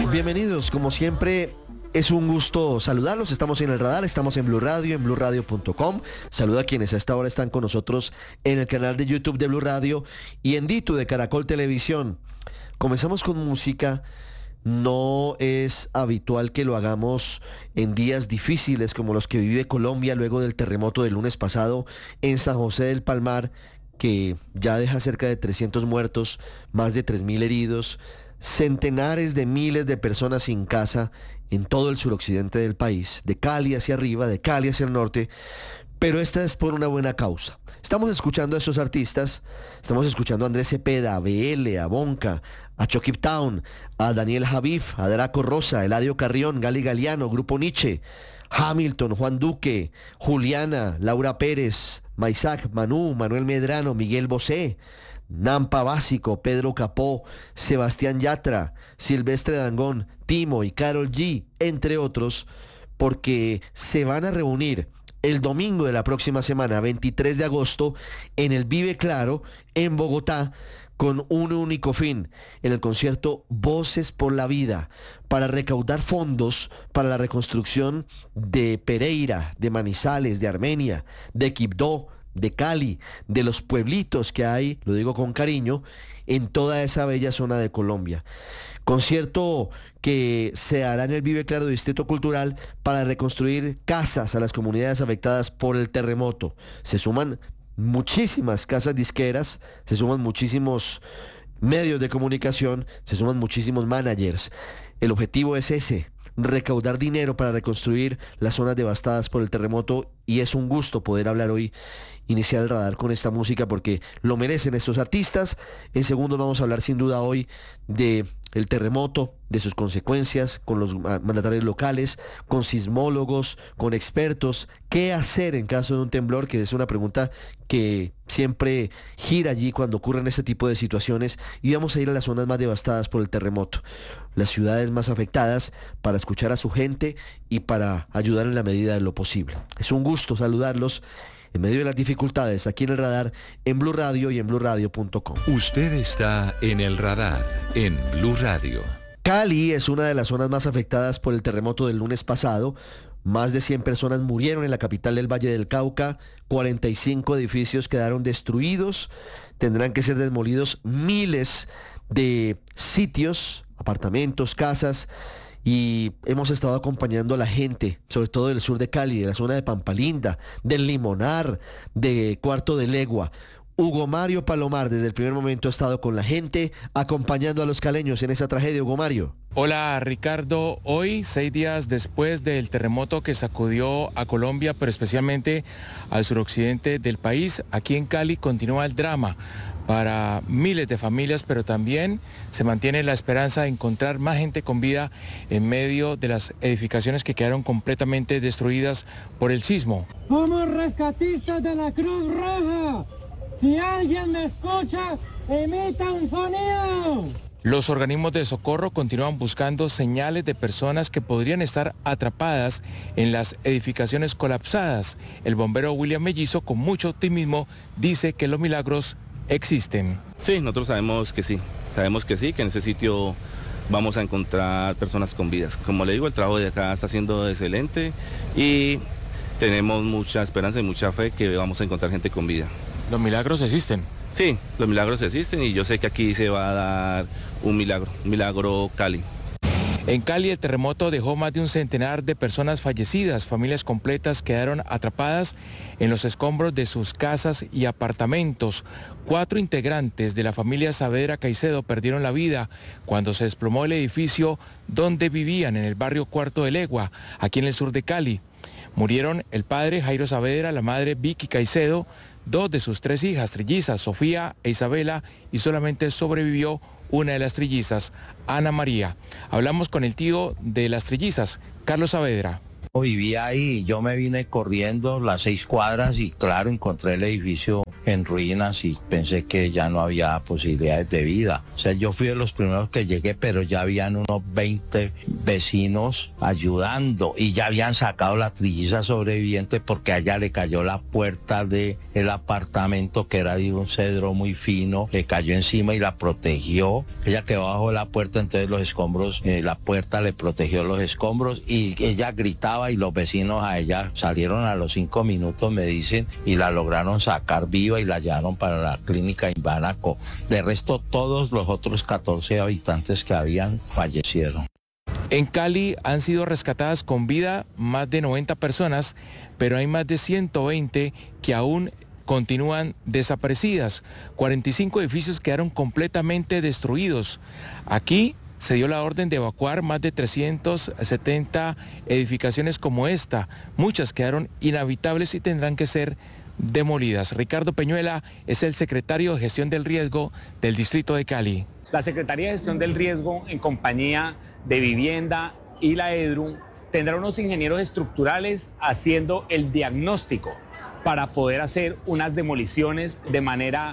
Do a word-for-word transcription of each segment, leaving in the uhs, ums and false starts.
Bienvenidos, como siempre. Es un gusto saludarlos, estamos en el radar, estamos en Blue Radio, en blue radio punto com. Saluda a quienes a esta hora están con nosotros en el canal de YouTube de Blue Radio y en Ditu de Caracol Televisión. Comenzamos con música. No es habitual que lo hagamos en días difíciles como los que vive Colombia luego del terremoto del lunes pasado en San José del Palmar, que ya deja cerca de trescientos muertos, más de tres mil heridos, centenares de miles de personas sin casa en todo el suroccidente del país, de Cali hacia arriba, de Cali hacia el norte, pero esta es por una buena causa. Estamos escuchando a esos artistas, estamos escuchando a Andrés Cepeda, a B L, a Bonca, a Chucky Town, a Daniel Javif, a Draco Rosa, Eladio Carrión, Gali Galiano, Grupo Nietzsche, Hamilton, Juan Duque, Juliana, Laura Pérez, Maisac, Manú, Manuel Medrano, Miguel Bosé, Nampa Básico, Pedro Capó, Sebastián Yatra, Silvestre Dangond, Timo y Karol G, entre otros, porque se van a reunir el domingo de la próxima semana, veintitrés de agosto, en el Vive Claro, en Bogotá, con un único fin, en el concierto Voces por la Vida, para recaudar fondos para la reconstrucción de Pereira, de Manizales, de Armenia, de Quibdó, de Cali, de los pueblitos que hay, lo digo con cariño, en toda esa bella zona de Colombia. Concierto que se hará en el Vive Claro Distrito Cultural para reconstruir casas a las comunidades afectadas por el terremoto. Se suman muchísimas casas disqueras, se suman muchísimos medios de comunicación, se suman muchísimos managers. El objetivo es ese, recaudar dinero para reconstruir las zonas devastadas por el terremoto, y es un gusto poder hablar hoy, iniciar el radar con esta música porque lo merecen estos artistas. En segundos vamos a hablar sin duda hoy de el terremoto, de sus consecuencias, con los mandatarios locales, con sismólogos, con expertos, qué hacer en caso de un temblor, que es una pregunta que siempre gira allí cuando ocurren este tipo de situaciones, y vamos a ir a las zonas más devastadas por el terremoto, las ciudades más afectadas, para escuchar a su gente y para ayudar en la medida de lo posible. Es un gusto saludarlos en medio de las dificultades aquí en el radar, en Blue Radio y en blue radio punto com. Usted está en el radar en Blue Radio. Cali es una de las zonas más afectadas por el terremoto del lunes pasado. Más de cien personas murieron en la capital del Valle del Cauca, cuarenta y cinco edificios quedaron destruidos, tendrán que ser demolidos miles de sitios, apartamentos, casas, y hemos estado acompañando a la gente, sobre todo del sur de Cali, de la zona de Pampalinda, del Limonar, de Cuarto de Legua. Hugo Mario Palomar desde el primer momento ha estado con la gente, acompañando a los caleños en esa tragedia. Hugo Mario. Hola Ricardo, hoy seis días después del terremoto que sacudió a Colombia, pero especialmente al suroccidente del país, aquí en Cali continúa el drama para miles de familias, pero también se mantiene la esperanza de encontrar más gente con vida en medio de las edificaciones que quedaron completamente destruidas por el sismo. Somos rescatistas de la Cruz Roja. Si alguien me escucha, emita un sonido. Los organismos de socorro continúan buscando señales de personas que podrían estar atrapadas en las edificaciones colapsadas. El bombero William Mellizo, con mucho optimismo, dice que los milagros existen. Sí, nosotros sabemos que sí, sabemos que sí, que en ese sitio vamos a encontrar personas con vidas. Como le digo, el trabajo de acá está siendo excelente y tenemos mucha esperanza y mucha fe que vamos a encontrar gente con vida. ¿Los milagros existen? Sí, los milagros existen y yo sé que aquí se va a dar un milagro, un milagro Cali. En Cali el terremoto dejó más de un centenar de personas fallecidas. Familias completas quedaron atrapadas en los escombros de sus casas y apartamentos. Cuatro integrantes de la familia Saavedra Caicedo perdieron la vida cuando se desplomó el edificio donde vivían en el barrio Cuarto de Legua, aquí en el sur de Cali. Murieron el padre Jairo Saavedra, la madre Vicky Caicedo, dos de sus tres hijas trillizas, Sofía e Isabela, y solamente sobrevivió una de las trillizas, Ana María. Hablamos con el tío de las trillizas, Carlos Saavedra. Vivía ahí, yo me vine corriendo las seis cuadras y claro, encontré el edificio en ruinas y pensé que ya no había posibilidades de vida. O sea, yo fui de los primeros que llegué, pero ya habían unos veinte vecinos ayudando y ya habían sacado la trilliza sobreviviente porque allá le cayó la puerta del apartamento, que era de un cedro muy fino, le cayó encima y la protegió. Ella quedó bajo la puerta, entonces los escombros, eh, la puerta le protegió los escombros y ella gritaba y los vecinos a ella salieron a los cinco minutos, me dicen, y la lograron sacar viva y la llevaron para la clínica Imbanaco. De resto, todos los otros catorce habitantes que habían fallecieron. En Cali han sido rescatadas con vida más de noventa personas, pero hay más de ciento veinte que aún continúan desaparecidas. cuarenta y cinco edificios quedaron completamente destruidos. Aquí se dio la orden de evacuar más de trescientas setenta edificaciones como esta. Muchas quedaron inhabitables y tendrán que ser demolidas. Ricardo Peñuela es el secretario de Gestión del Riesgo del Distrito de Cali. La Secretaría de Gestión del Riesgo, en compañía de Vivienda y la EDRU, tendrá unos ingenieros estructurales haciendo el diagnóstico para poder hacer unas demoliciones de manera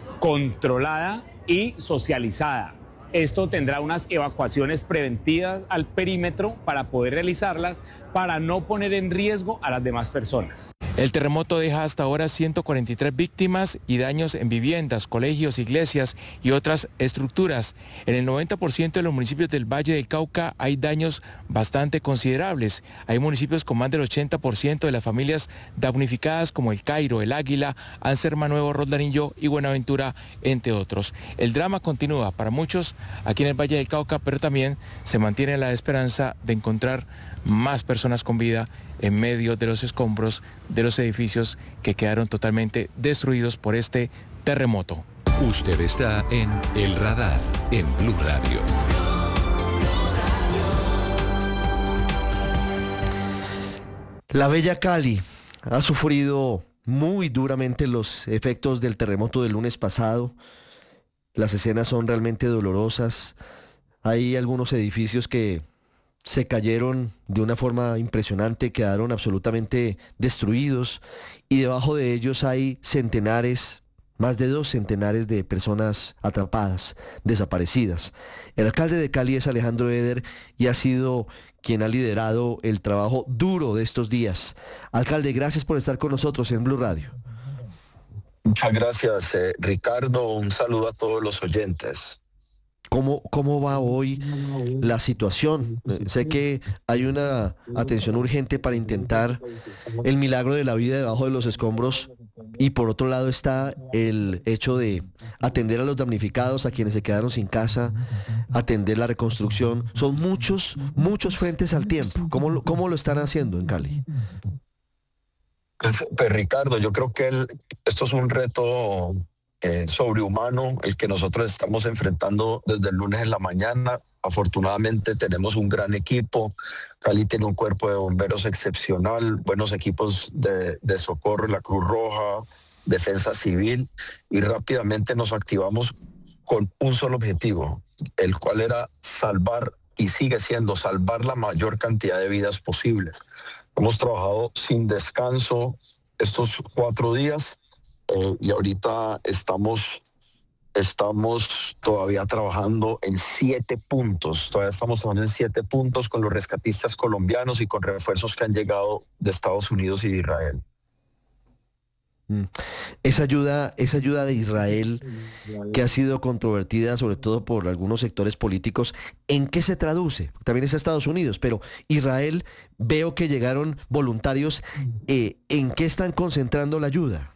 controlada y socializada. Esto tendrá unas evacuaciones preventivas al perímetro para poder realizarlas, para no poner en riesgo a las demás personas. El terremoto deja hasta ahora ciento cuarenta y tres víctimas y daños en viviendas, colegios, iglesias y otras estructuras. En el noventa por ciento de los municipios del Valle del Cauca hay daños bastante considerables. Hay municipios con más del ochenta por ciento de las familias damnificadas, como El Cairo, El Águila, Anserma Nuevo, Roldanillo y Buenaventura, entre otros. El drama continúa para muchos aquí en el Valle del Cauca, pero también se mantiene la esperanza de encontrar más personas con vida en medio de los escombros de los edificios que quedaron totalmente destruidos por este terremoto. Usted está en El Radar, en Blue Radio. La bella Cali ha sufrido muy duramente los efectos del terremoto del lunes pasado. Las escenas son realmente dolorosas. Hay algunos edificios que se cayeron de una forma impresionante, quedaron absolutamente destruidos y debajo de ellos hay centenares, más de dos centenares de personas atrapadas, desaparecidas. El alcalde de Cali es Alejandro Eder y ha sido quien ha liderado el trabajo duro de estos días. Alcalde, gracias por estar con nosotros en Blue Radio. Muchas gracias, eh, Ricardo. Un saludo a todos los oyentes. ¿Cómo, ¿Cómo va hoy la situación? Sé que hay una atención urgente para intentar el milagro de la vida debajo de los escombros y por otro lado está el hecho de atender a los damnificados, a quienes se quedaron sin casa, atender la reconstrucción. Son muchos, muchos frentes al tiempo. ¿Cómo lo, cómo lo están haciendo en Cali? Pues, pues Ricardo, yo creo que el, esto es un reto Eh, sobrehumano el que nosotros estamos enfrentando desde el lunes en la mañana. Afortunadamente tenemos un gran equipo. Cali tiene un cuerpo de bomberos excepcional, buenos equipos de, de socorro, la Cruz Roja, Defensa Civil, y rápidamente nos activamos con un solo objetivo, el cual era salvar, y sigue siendo salvar la mayor cantidad de vidas posibles. Hemos trabajado sin descanso estos cuatro días. Eh, y ahorita estamos, estamos todavía trabajando en siete puntos, todavía estamos trabajando en siete puntos con los rescatistas colombianos y con refuerzos que han llegado de Estados Unidos y de Israel. Esa ayuda, esa ayuda de Israel, que ha sido controvertida sobre todo por algunos sectores políticos, ¿en qué se traduce? También es Estados Unidos, pero Israel, veo que llegaron voluntarios, eh, ¿en qué están concentrando la ayuda?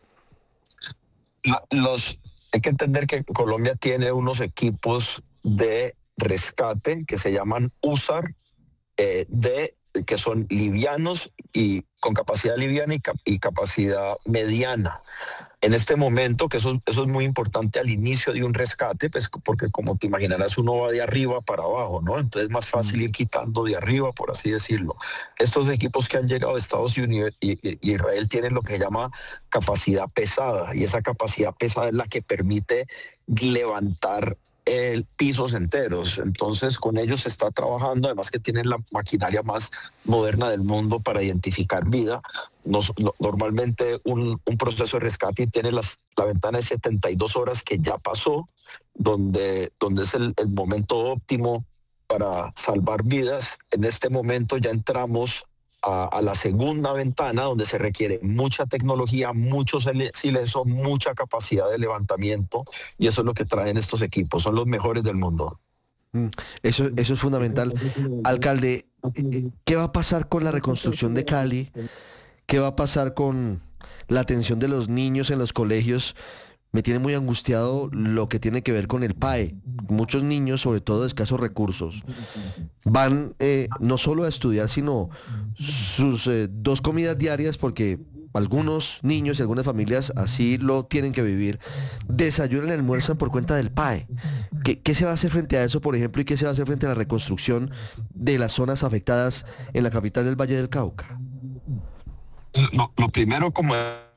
Los, hay que entender que Colombia tiene unos equipos de rescate que se llaman U S A R, eh, de, que son livianos y con capacidad liviana y, cap, y capacidad mediana. En este momento, que eso, eso es muy importante al inicio de un rescate, pues porque como te imaginarás uno va de arriba para abajo, ¿no? Entonces es más fácil ir quitando de arriba, por así decirlo. Estos equipos que han llegado de Estados Unidos y, y, y Israel tienen lo que se llama capacidad pesada, y esa capacidad pesada es la que permite levantar eh, pisos enteros. Entonces con ellos se está trabajando, además que tienen la maquinaria más moderna del mundo para identificar vida. Nos, no, normalmente un, un proceso de rescate tiene las, la ventana de setenta y dos horas que ya pasó, donde, donde es el, el momento óptimo para salvar vidas. En este momento ya entramos a, a la segunda ventana, donde se requiere mucha tecnología, mucho silencio, mucha capacidad de levantamiento, y eso es lo que traen estos equipos, son los mejores del mundo. Eso, eso es fundamental. Alcalde, ¿qué va a pasar con la reconstrucción de Cali? ¿Qué va a pasar con la atención de los niños en los colegios? Me tiene muy angustiado lo que tiene que ver con el P A E. Muchos niños, sobre todo de escasos recursos, van eh, no solo a estudiar, sino sus eh, dos comidas diarias, porque algunos niños y algunas familias así lo tienen que vivir, desayunan y almuerzan por cuenta del P A E. ¿Qué, ¿Qué se va a hacer frente a eso, por ejemplo, y qué se va a hacer frente a la reconstrucción de las zonas afectadas en la capital del Valle del Cauca? Lo, lo primero, como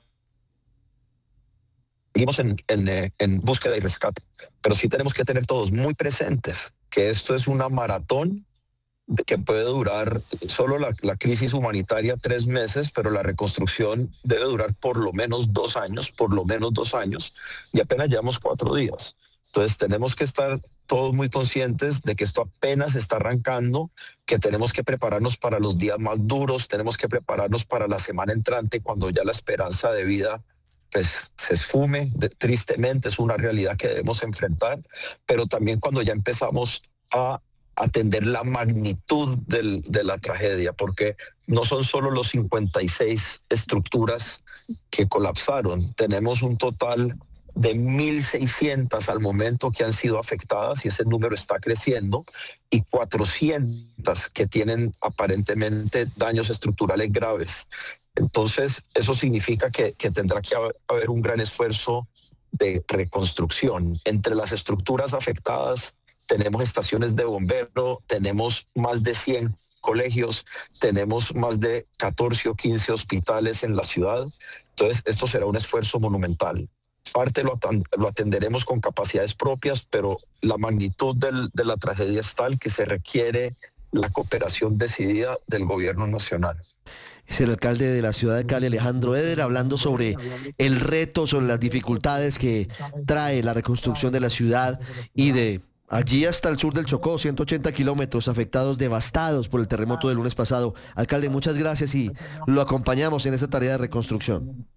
seguimos en, en, en búsqueda y rescate, pero sí tenemos que tener todos muy presentes que esto es una maratón que puede durar solo la, la crisis humanitaria tres meses, pero la reconstrucción debe durar por lo menos dos años, por lo menos dos años, y apenas llevamos cuatro días. Entonces tenemos que estar todos muy conscientes de que esto apenas está arrancando, que tenemos que prepararnos para los días más duros, tenemos que prepararnos para la semana entrante, cuando ya la esperanza de vida pues se esfume. De, tristemente es una realidad que debemos enfrentar, pero también cuando ya empezamos a atender la magnitud del, de la tragedia, porque no son solo los cincuenta y seis estructuras que colapsaron, tenemos un total de mil seiscientas al momento que han sido afectadas, y ese número está creciendo, y cuatrocientas que tienen aparentemente daños estructurales graves. Entonces, eso significa que, que tendrá que haber un gran esfuerzo de reconstrucción. Entre las estructuras afectadas tenemos estaciones de bombero, tenemos más de cien colegios, tenemos más de catorce o quince hospitales en la ciudad. Entonces, esto será un esfuerzo monumental. Parte lo, lo atenderemos con capacidades propias, pero la magnitud del, de la tragedia es tal que se requiere la cooperación decidida del gobierno nacional. Es el alcalde de la ciudad de Cali, Alejandro Eder, hablando sobre el reto, sobre las dificultades que trae la reconstrucción de la ciudad y de allí hasta el sur del Chocó, ciento ochenta kilómetros afectados, devastados por el terremoto del lunes pasado. Alcalde, muchas gracias y lo acompañamos en esta tarea de reconstrucción.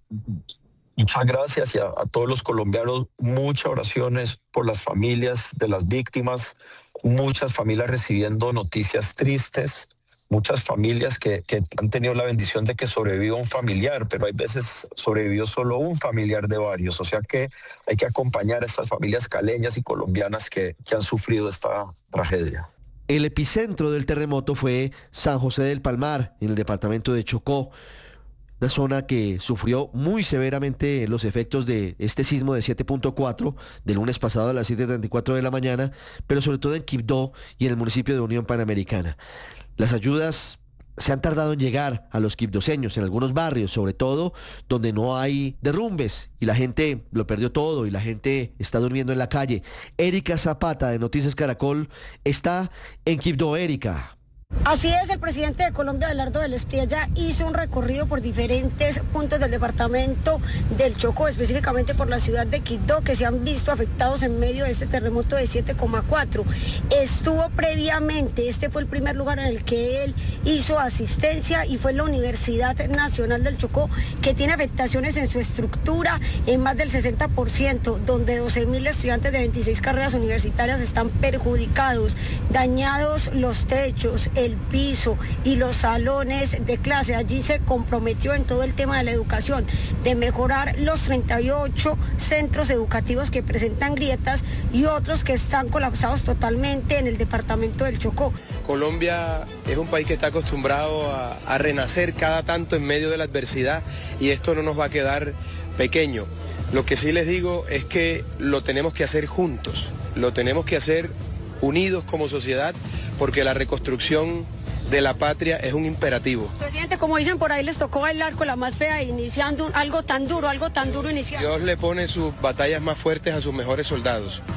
Muchas gracias, y a, a todos los colombianos, muchas oraciones por las familias de las víctimas, muchas familias recibiendo noticias tristes, muchas familias que, que han tenido la bendición de que sobreviva un familiar, pero hay veces sobrevivió solo un familiar de varios, o sea que hay que acompañar a estas familias caleñas y colombianas que, que han sufrido esta tragedia. El epicentro del terremoto fue San José del Palmar, en el departamento de Chocó, una zona que sufrió muy severamente los efectos de este sismo de siete punto cuatro del lunes pasado a las siete y treinta y cuatro de la mañana, pero sobre todo en Quibdó y en el municipio de Unión Panamericana. Las ayudas se han tardado en llegar a los quibdoseños en algunos barrios, sobre todo donde no hay derrumbes y la gente lo perdió todo y la gente está durmiendo en la calle. Erika Zapata de Noticias Caracol está en Quibdó. Erika. Así es, el presidente de Colombia, Abelardo del Espriella, hizo un recorrido por diferentes puntos del departamento del Chocó, específicamente por la ciudad de Quibdó, que se han visto afectados en medio de este terremoto de siete coma cuatro. Estuvo previamente, este fue el primer lugar en el que él hizo asistencia, y fue la Universidad Nacional del Chocó, que tiene afectaciones en su estructura en más del sesenta por ciento, donde doce mil estudiantes de veintiséis carreras universitarias están perjudicados, dañados los techos, el piso y los salones de clase. Allí se comprometió en todo el tema de la educación de mejorar los treinta y ocho centros educativos que presentan grietas y otros que están colapsados totalmente en el departamento del Chocó. Colombia es un país que está acostumbrado a, a renacer cada tanto en medio de la adversidad, y esto no nos va a quedar pequeño. Lo que sí les digo es que lo tenemos que hacer juntos, lo tenemos que hacer unidos como sociedad, porque la reconstrucción de la patria es un imperativo. Presidente, como dicen por ahí, les tocó bailar con la más fea, iniciando un, algo tan duro, algo tan duro iniciando. Dios le pone sus batallas más fuertes a sus mejores soldados.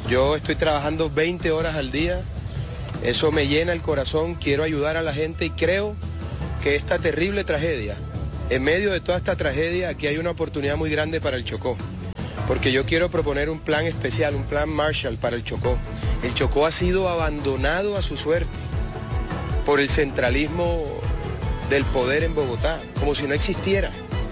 Yo estoy trabajando veinte horas al día, eso me llena el corazón, quiero ayudar a la gente y creo que esta terrible tragedia, en medio de toda esta tragedia, aquí hay una oportunidad muy grande para el Chocó, porque yo quiero proponer un plan especial, un plan Marshall para el Chocó. El Chocó ha sido abandonado a su suerte por el centralismo del poder en Bogotá, como si no existiera.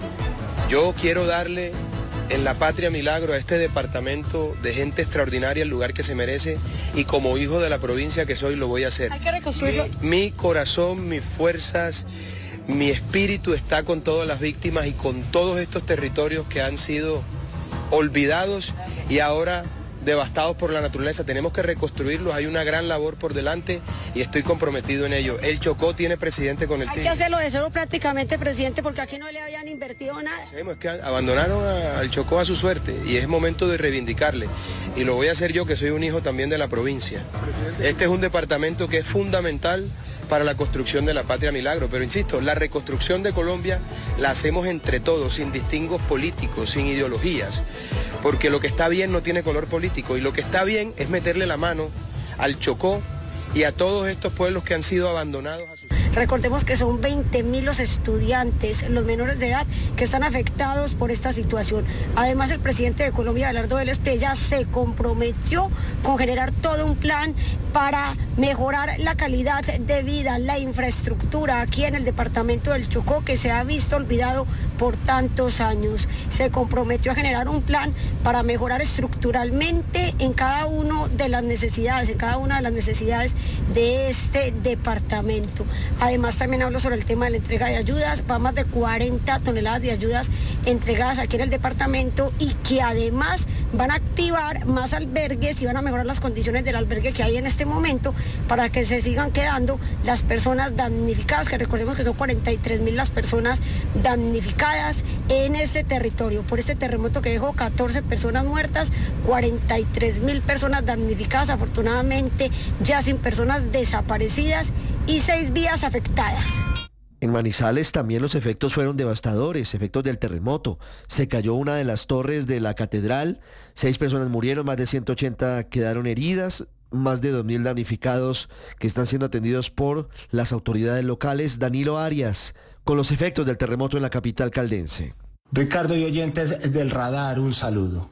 Yo quiero darle en la Patria Milagro a este departamento de gente extraordinaria el lugar que se merece, y como hijo de la provincia que soy lo voy a hacer. Hay que reconstruirlo. Mi, mi corazón, mis fuerzas, mi espíritu está con todas las víctimas y con todos estos territorios que han sido olvidados y ahora devastados por la naturaleza. Tenemos que reconstruirlos, hay una gran labor por delante y estoy comprometido en ello. El Chocó tiene presidente con el Hay que hacerlo de cero prácticamente, presidente, porque aquí no le habían invertido nada. Es que abandonaron a, al Chocó a su suerte y es momento de reivindicarle. Y lo voy a hacer yo, que soy un hijo también de la provincia. Este es un departamento que es fundamental para la construcción de la Patria Milagro, pero insisto, la reconstrucción de Colombia la hacemos entre todos, sin distingos políticos, sin ideologías, porque lo que está bien no tiene color político y lo que está bien es meterle la mano al Chocó y a todos estos pueblos que han sido abandonados a sus... Recordemos que son veinte mil los estudiantes, los menores de edad, que están afectados por esta situación. Además, el presidente de Colombia, Abelardo Vélez Priella, se comprometió con generar todo un plan para mejorar la calidad de vida, la infraestructura aquí en el departamento del Chocó, que se ha visto olvidado por tantos años. Se comprometió a generar un plan para mejorar estructuralmente en cada una de las necesidades, en cada una de las necesidades de este departamento. Además, también habló sobre el tema de la entrega de ayudas. Va más de cuarenta toneladas de ayudas entregadas aquí en el departamento y que además van a activar más albergues y van a mejorar las condiciones del albergue que hay en este momento para que se sigan quedando las personas damnificadas, que recordemos que son cuarenta y tres mil las personas damnificadas en este territorio por este terremoto que dejó catorce personas muertas, cuarenta y tres mil personas damnificadas, afortunadamente ya sin personas desaparecidas y seis vías afectadas. En Manizales también los efectos fueron devastadores, efectos del terremoto. Se cayó una de las torres de la catedral, seis personas murieron, más de ciento ochenta quedaron heridas, más de dos mil damnificados que están siendo atendidos por las autoridades locales. Danilo Arias, con los efectos del terremoto en la capital caldense. Ricardo y oyentes del Radar, un saludo.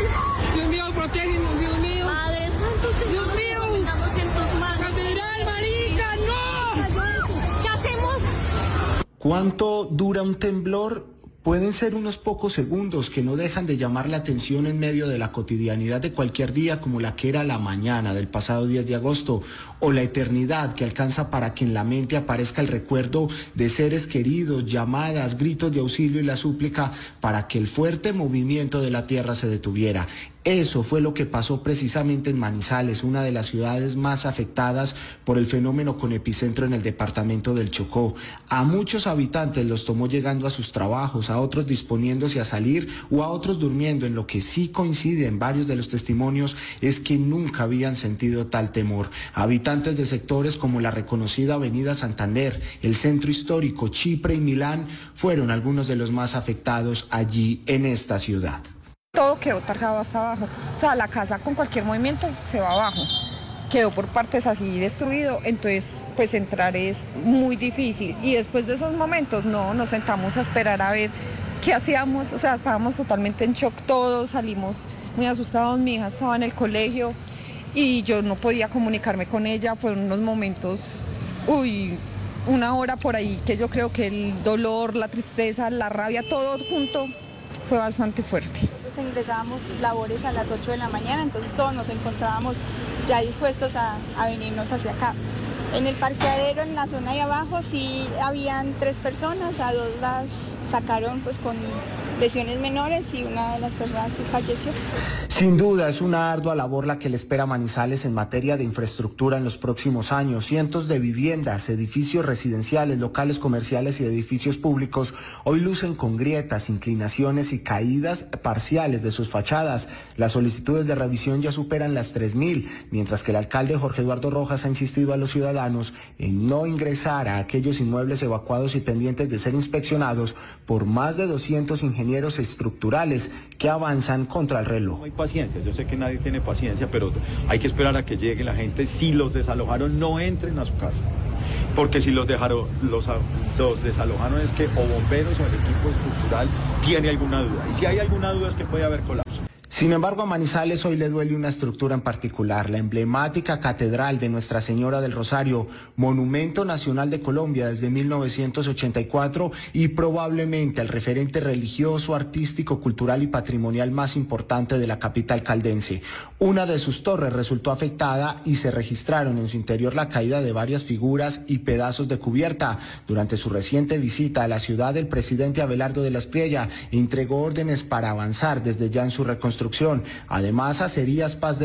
Dios mío, protégenos, Dios mío. Padre Santo, Señor, Dios mío. estamos en tus manos. Catedral, marica, no. ¿Qué hacemos? ¿Cuánto dura un temblor? Pueden ser unos pocos segundos que no dejan de llamar la atención en medio de la cotidianidad de cualquier día, como la que era la mañana del pasado diez de agosto, o la eternidad que alcanza para que en la mente aparezca el recuerdo de seres queridos, llamadas, gritos de auxilio y la súplica para que el fuerte movimiento de la tierra se detuviera. Eso fue lo que pasó precisamente en Manizales, una de las ciudades más afectadas por el fenómeno con epicentro en el departamento del Chocó. A muchos habitantes los tomó llegando a sus trabajos, a otros disponiéndose a salir o a otros durmiendo. En lo que sí coincide en varios de los testimonios es que nunca habían sentido tal temor. Habitantes de sectores como la reconocida Avenida Santander, el Centro Histórico, Chipre y Milán fueron algunos de los más afectados allí en esta ciudad. Todo quedó tarjado hasta abajo, o sea, la casa con cualquier movimiento se va abajo, quedó por partes así destruido, entonces pues entrar es muy difícil y después de esos momentos no, nos sentamos a esperar a ver qué hacíamos, o sea, estábamos totalmente en shock todos, salimos muy asustados, mi hija estaba en el colegio y yo no podía comunicarme con ella, fueron unos momentos, uy, una hora por ahí que yo creo que el dolor, la tristeza, la rabia, todo junto fue bastante fuerte. Ingresábamos labores a las ocho de la mañana, entonces todos nos encontrábamos ya dispuestos a, a venirnos hacia acá. En el parqueadero, en la zona de abajo, sí habían tres personas, a dos las sacaron pues con lesiones menores y una de las personas sí falleció. Sin duda es una ardua labor la que le espera a Manizales en materia de infraestructura en los próximos años. Cientos de viviendas, edificios residenciales, locales comerciales y edificios públicos hoy lucen con grietas, inclinaciones y caídas parciales de sus fachadas. Las solicitudes de revisión ya superan las tres mil, mientras que el alcalde Jorge Eduardo Rojas ha insistido a los ciudadanos en no ingresar a aquellos inmuebles evacuados y pendientes de ser inspeccionados por más de doscientos ingenieros estructurales que avanzan contra el reloj. No hay paciencia, yo sé que nadie tiene paciencia, pero hay que esperar a que llegue la gente. Si los desalojaron, no entren a su casa. Porque si los dejaron, los, los desalojaron es que o bomberos o el equipo estructural tiene alguna duda. Y si hay alguna duda es que puede haber colapso. Sin embargo, a Manizales hoy le duele una estructura en particular, la emblemática Catedral de Nuestra Señora del Rosario, monumento nacional de Colombia desde mil novecientos ochenta y cuatro y probablemente el referente religioso, artístico, cultural y patrimonial más importante de la capital caldense. Una de sus torres resultó afectada y se registraron en su interior la caída de varias figuras y pedazos de cubierta. Durante su reciente visita a la ciudad, el presidente Abelardo de la Espriella entregó órdenes para avanzar desde ya en su reconstrucción. Además, Acerías Paz de